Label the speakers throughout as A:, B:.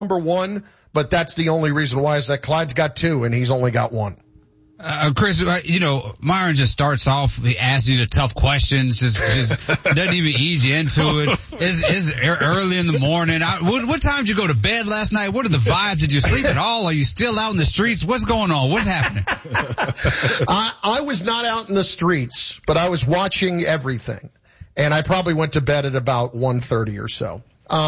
A: number one, but that's the only reason why is that Clyde's got two and he's only got one.
B: Chris, Myron just starts off, he asks you the tough questions, just doesn't even ease you into it. It's early in the morning. What time did you go to bed last night? What are the vibes? Did you sleep at all? Are you still out in the streets? What's going on? What's happening?
A: I was not out in the streets, but I was watching everything. And I probably went to bed at about 1:30 or so.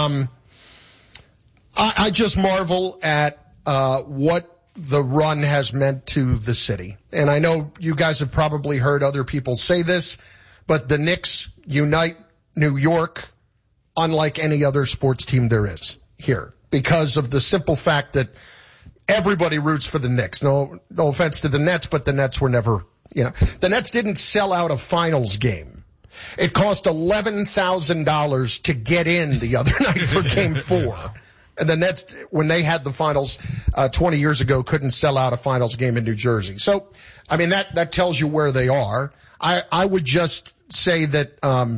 A: I just marvel at what the run has meant to the city. And I know you guys have probably heard other people say this, but the Knicks unite New York unlike any other sports team there is here because of the simple fact that everybody roots for the Knicks. No offense to the Nets, but the Nets were never, the Nets didn't sell out a finals game. It cost $11,000 to get in the other night for game 4. And the Nets, when they had the finals 20 years ago, couldn't sell out a finals game in New Jersey. So, I mean, that tells you where they are. I would just say that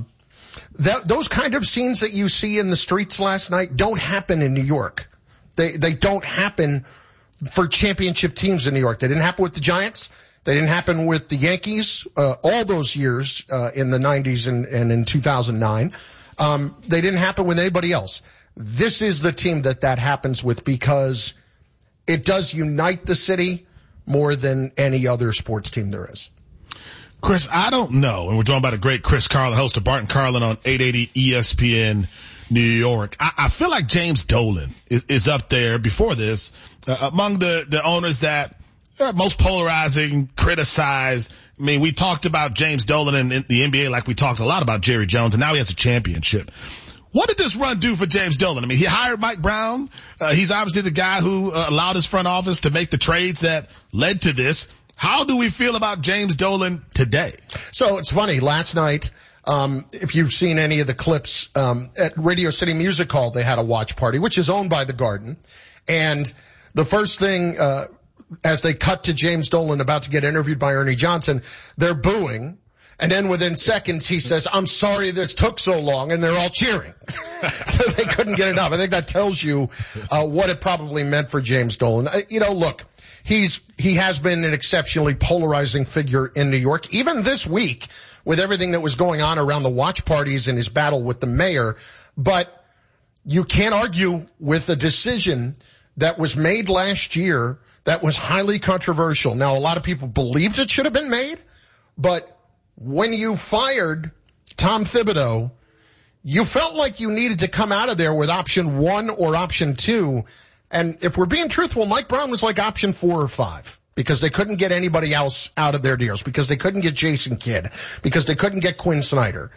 A: those kind of scenes that you see in the streets last night don't happen in New York. They don't happen for championship teams in New York. They didn't happen with the Giants. They didn't happen with the Yankees all those years in the 90s and in 2009. They didn't happen with anybody else. This is the team that happens with because it does unite the city more than any other sports team there is.
C: Chris, I don't know, and we're talking about a great Chris Carlin, host of Barton Carlin on 880 ESPN New York. I feel like James Dolan is up there before this among the owners that are most polarizing, criticized. I mean, we talked about James Dolan in the NBA like we talked a lot about Jerry Jones, and now he has a championship. What did this run do for James Dolan? I mean, he hired Mike Brown. He's obviously the guy who allowed his front office to make the trades that led to this. How do we feel about James Dolan today?
A: So it's funny. Last night, if you've seen any of the clips, at Radio City Music Hall, they had a watch party, which is owned by the Garden. And the first thing, as they cut to James Dolan about to get interviewed by Ernie Johnson, they're booing. And then within seconds, he says, "I'm sorry this took so long," and they're all cheering. So they couldn't get enough. I think that tells you what it probably meant for James Dolan. Look, he has been an exceptionally polarizing figure in New York. Even this week, with everything that was going on around the watch parties and his battle with the mayor. But you can't argue with a decision that was made last year that was highly controversial. Now, a lot of people believed it should have been made, but when you fired Tom Thibodeau, you felt like you needed to come out of there with option 1 or option 2. And if we're being truthful, Mike Brown was like option 4 or 5 because they couldn't get anybody else out of their deals, because they couldn't get Jason Kidd, because they couldn't get Quinn Snyder.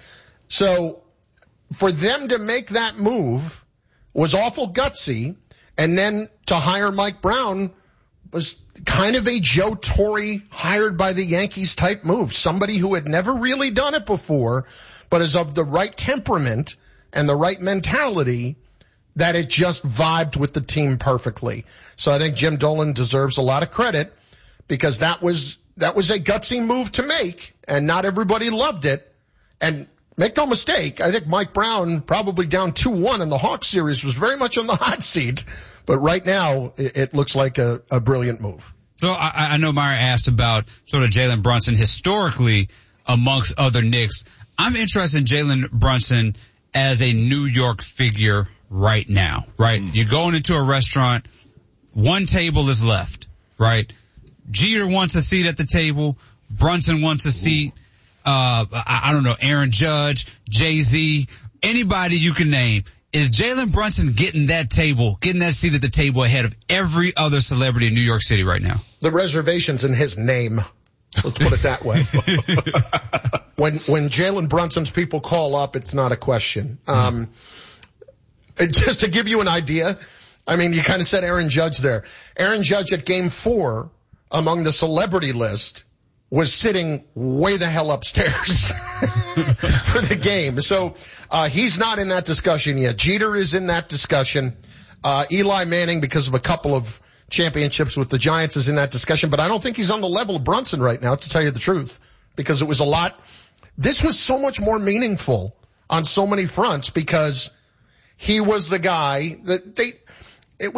A: So for them to make that move was awful gutsy. And then to hire Mike Brown was kind of a Joe Torre hired by the Yankees type move. Somebody who had never really done it before, but is of the right temperament and the right mentality that it just vibed with the team perfectly. So I think Jim Dolan deserves a lot of credit because that was a gutsy move to make, and not everybody loved it. And make no mistake, I think Mike Brown, probably down 2-1 in the Hawks series, was very much on the hot seat. But right now, it looks like a brilliant move.
B: So I know Myron asked about sort of Jalen Brunson historically amongst other Knicks. I'm interested in Jalen Brunson as a New York figure right now, right? You're going into a restaurant, one table is left, right? Jeter wants a seat at the table. Brunson wants a seat. I don't know, Aaron Judge, Jay-Z, anybody you can name. Is Jalen Brunson getting that seat at the table ahead of every other celebrity in New York City right now?
A: The reservation's in his name. Let's put it that way. When Jalen Brunson's people call up, it's not a question. Just to give you an idea, I mean, you kind of said Aaron Judge there. Aaron Judge at game 4 among the celebrity list was sitting way the hell upstairs for the game. So he's not in that discussion yet. Jeter is in that discussion. Eli Manning, because of a couple of championships with the Giants, is in that discussion. But I don't think he's on the level of Brunson right now, to tell you the truth, because it was a lot. This was so much more meaningful on so many fronts because he was the guy that